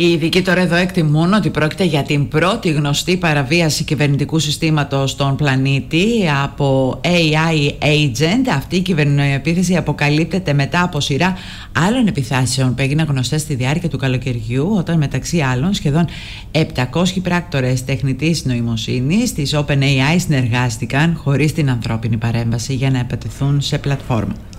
Οι ειδικοί τώρα εδώ εκτιμούν ότι πρόκειται για την πρώτη γνωστή παραβίαση κυβερνητικού συστήματος στον πλανήτη από AI agent. Αυτή η κυβερνοεπίθεση αποκαλύπτεται μετά από σειρά άλλων επιθέσεων που έγιναν γνωστές στη διάρκεια του καλοκαιριού, όταν μεταξύ άλλων σχεδόν 700 πράκτορες τεχνητής νοημοσύνης της OpenAI συνεργάστηκαν χωρίς την ανθρώπινη παρέμβαση για να επατηθούν σε πλατφόρμα.